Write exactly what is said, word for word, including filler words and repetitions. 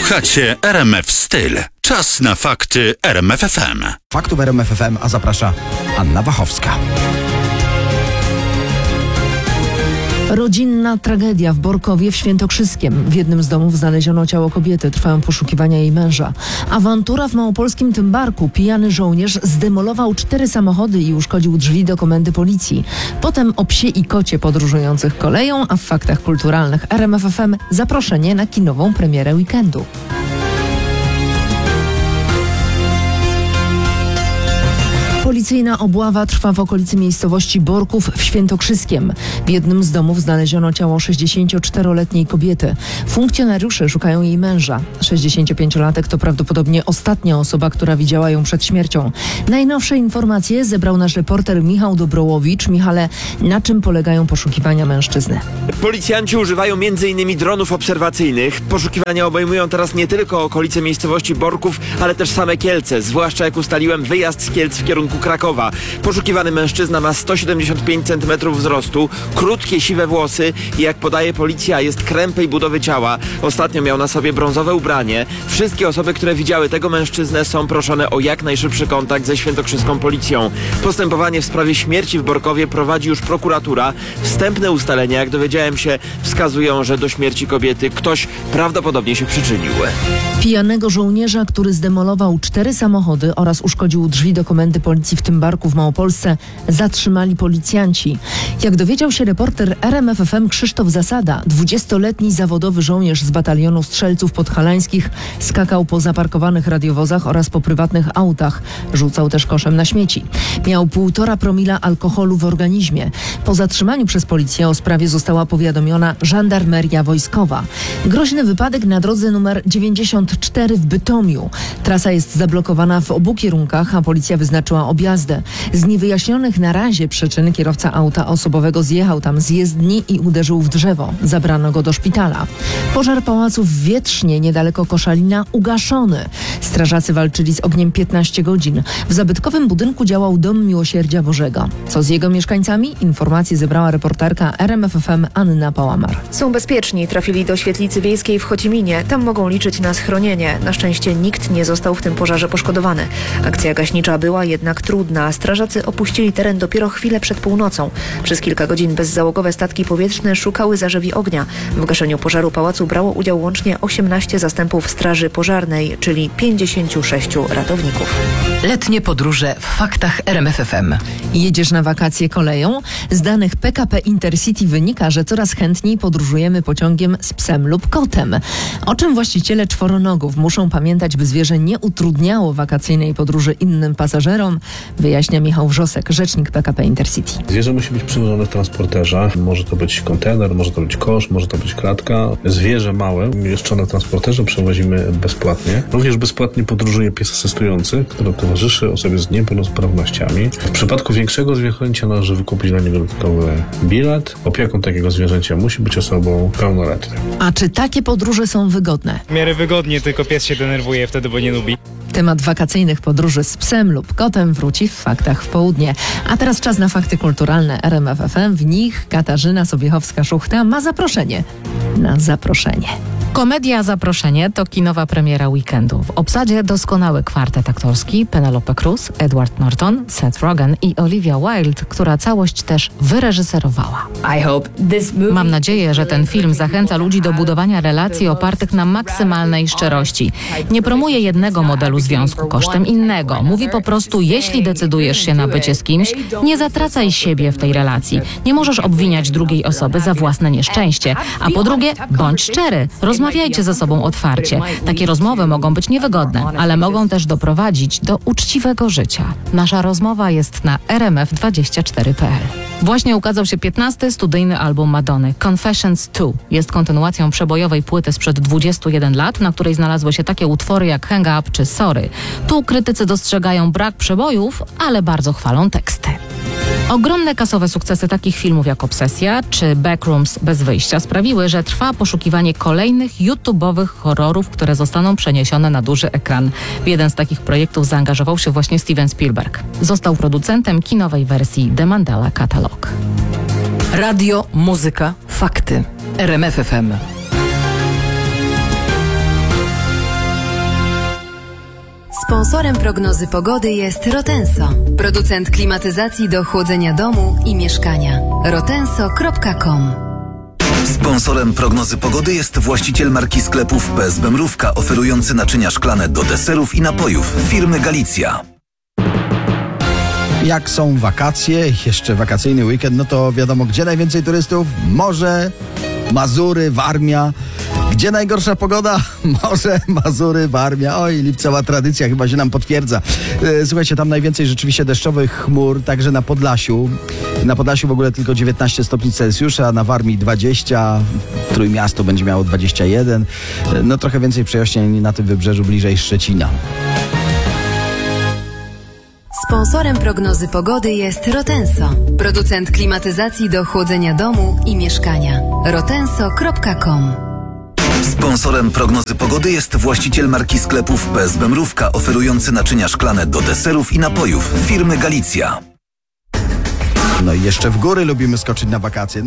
Słuchacie R M F Styl. Czas na fakty R M F F M. Faktów R M F F M, a zaprasza Anna Wachowska. Rodzinna tragedia w Borkowie w Świętokrzyskiem. W jednym z domów znaleziono ciało kobiety. Trwają poszukiwania jej męża. Awantura w małopolskim Tymbarku. Pijany żołnierz zdemolował cztery samochody i uszkodził drzwi do komendy policji. Potem o psie i kocie podróżujących koleją, a w faktach kulturalnych R M F F M zaproszenie na kinową premierę weekendu. Policyjna obława trwa w okolicy miejscowości Borków w Świętokrzyskiem. W jednym z domów znaleziono ciało sześćdziesięcioczteroletniej kobiety. Funkcjonariusze szukają jej męża. sześćdziesięciopięciolatek to prawdopodobnie ostatnia osoba, która widziała ją przed śmiercią. Najnowsze informacje zebrał nasz reporter Michał Dobrowowicz. Michale, na czym polegają poszukiwania mężczyzny? Policjanci używają między innymi dronów obserwacyjnych. Poszukiwania obejmują teraz nie tylko okolice miejscowości Borków, ale też same Kielce, zwłaszcza jak ustaliłem wyjazd z Kielc w kierunku Krakowa. Poszukiwany mężczyzna ma sto siedemdziesiąt pięć centymetrów wzrostu, krótkie siwe włosy i jak podaje policja jest krępej budowy ciała. Ostatnio miał na sobie brązowe ubranie. Wszystkie osoby, które widziały tego mężczyznę, są proszone o jak najszybszy kontakt ze świętokrzyską policją. Postępowanie w sprawie śmierci w Borkowie prowadzi już prokuratura. Wstępne ustalenia, jak dowiedziałem się, wskazują, że do śmierci kobiety ktoś prawdopodobnie się przyczynił. Pijanego żołnierza, który zdemolował cztery samochody oraz uszkodził drzwi do komendy policji w Tymbarku w Małopolsce, zatrzymali policjanci. Jak dowiedział się reporter R M F F M Krzysztof Zasada, dwudziestoletni zawodowy żołnierz z batalionu strzelców podhalańskich skakał po zaparkowanych radiowozach oraz po prywatnych autach. Rzucał też koszem na śmieci. Miał półtora promila alkoholu w organizmie. Po zatrzymaniu przez policję o sprawie została powiadomiona żandarmeria wojskowa. Groźny wypadek na drodze numer dziewięćdziesiąt cztery w Bytomiu. Trasa jest zablokowana w obu kierunkach, a policja wyznaczyła objazdę. Z niewyjaśnionych na razie przyczyn kierowca auta osobowego zjechał tam z jezdni i uderzył w drzewo. Zabrano go do szpitala. Pożar pałacu w Wietrznie, niedaleko Koszalina, ugaszony. Strażacy walczyli z ogniem piętnaście godzin. W zabytkowym budynku działał Dom Miłosierdzia Bożego. Co z jego mieszkańcami? Informacje zebrała reporterka R M F F M Anna Pałamar. Są bezpieczni. Trafili do świetlicy wiejskiej w Chociminie. Tam mogą liczyć na schronienie. Na szczęście nikt nie został w tym pożarze poszkodowany. Akcja gaśnicza była jednak trudna. Strażacy opuścili teren dopiero chwilę przed północą. Przez kilka godzin bezzałogowe statki powietrzne szukały zarzewi ognia. W gaszeniu pożaru pałacu brało udział łącznie osiemnaście zastępów straży pożarnej, czyli pięćdziesięciu sześciu ratowników. Letnie podróże w faktach R M F F M. Jedziesz na wakacje koleją? Z danych P K P Intercity wynika, że coraz chętniej podróżujemy pociągiem z psem lub kotem. O czym właściciele czworonogów muszą pamiętać, by zwierzę nie utrudniało wakacyjnej podróży innym pasażerom, wyjaśnia Michał Wrzosek, rzecznik P K P Intercity. Zwierzę musi być przewożone w transporterze. Może to być kontener, może to być kosz, może to być klatka. Zwierzę małe, umieszczone w transporterze, przewozimy bezpłatnie. Również bezpłatnie podróżuje pies asystujący, który towarzyszy osobie z niepełnosprawnościami. W przypadku większego zwierzęcia należy wykupić dla niego dodatkowy bilet. Opieką takiego zwierzęcia musi być osobą pełnoletnią. A czy takie podróże są wygodne? W miarę wygodnie, tylko pies się denerwuje wtedy, bo nie lubi. Temat wakacyjnych podróży z psem lub kotem wróci w faktach w południe. A teraz czas na fakty kulturalne R M F F M. W nich Katarzyna Sobiechowska-Szuchta ma zaproszenie na zaproszenie. Komedia Zaproszenie to kinowa premiera weekendu. W obsadzie doskonały kwartet aktorski Penelope Cruz, Edward Norton, Seth Rogen i Olivia Wilde, która całość też wyreżyserowała. Mam nadzieję, że ten film zachęca ludzi do budowania relacji opartych na maksymalnej szczerości. Nie promuje jednego modelu związku kosztem innego. Mówi po prostu, jeśli decydujesz się na bycie z kimś, nie zatracaj siebie w tej relacji. Nie możesz obwiniać drugiej osoby za własne nieszczęście. A po drugie, bądź szczery. Rozmawiajcie ze sobą otwarcie. Takie rozmowy mogą być niewygodne, ale mogą też doprowadzić do uczciwego życia. Nasza rozmowa jest na r m f dwadzieścia cztery kropka p l. Właśnie ukazał się piętnasty studyjny album Madonny, Confessions two. Jest kontynuacją przebojowej płyty sprzed dwudziestu jeden lat, na której znalazły się takie utwory jak Hang Up czy Sorry. Tu krytycy dostrzegają brak przebojów, ale bardzo chwalą teksty. Ogromne kasowe sukcesy takich filmów jak Obsesja czy Backrooms bez wyjścia sprawiły, że trwa poszukiwanie kolejnych YouTube'owych horrorów, które zostaną przeniesione na duży ekran. W jeden z takich projektów zaangażował się właśnie Steven Spielberg. Został producentem kinowej wersji The Mandela Catalog. Radio, muzyka, fakty. R M F F M. Sponsorem prognozy pogody jest Rotenso, producent klimatyzacji do chłodzenia domu i mieszkania. rotenso kropka com. Sponsorem prognozy pogody jest właściciel marki sklepów P S B Mrówka, oferujący naczynia szklane do deserów i napojów, firmy Galicja. Jak są wakacje, jeszcze wakacyjny weekend, no to wiadomo, gdzie najwięcej turystów? Morze, Mazury, Warmia. Gdzie najgorsza pogoda? Morze, Mazury, Warmia. Oj, lipcowa tradycja chyba się nam potwierdza. Słuchajcie, tam najwięcej rzeczywiście deszczowych chmur, także na Podlasiu. Na Podlasiu w ogóle tylko dziewiętnaście stopni Celsjusza, a na Warmii dwadzieścia. Trójmiasto będzie miało dwadzieścia jeden. No trochę więcej przejaśnień na tym wybrzeżu bliżej Szczecina. Sponsorem prognozy pogody jest Rotenso, producent klimatyzacji do chłodzenia domu i mieszkania. rotenso kropka com. Sponsorem prognozy pogody jest właściciel marki sklepów P S B Mrówka, oferujący naczynia szklane do deserów i napojów, firmy Galicja. No i jeszcze w góry lubimy skoczyć na wakacje. No